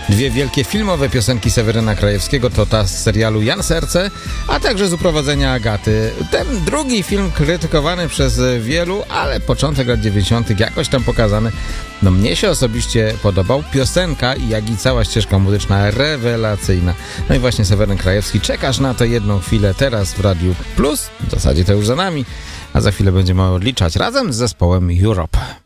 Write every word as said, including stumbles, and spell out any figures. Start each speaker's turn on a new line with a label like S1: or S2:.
S1: Dwie wielkie filmowe piosenki Seweryna Krajewskiego to ta z serialu Jan Serce, a także z uprowadzenia Agaty. Ten drugi film krytykowany przez wielu, ale początek lat dziewięćdziesiątych jakoś tam pokazany. No mnie się osobiście podobał. Piosenka, jak i cała ścieżka muzyczna rewelacyjna. No i właśnie Seweryn Krajewski. Czekasz na tę jedną chwilę teraz w Radiu Plus. W zasadzie to już za nami. A za chwilę będziemy odliczać razem z zespołem Europe.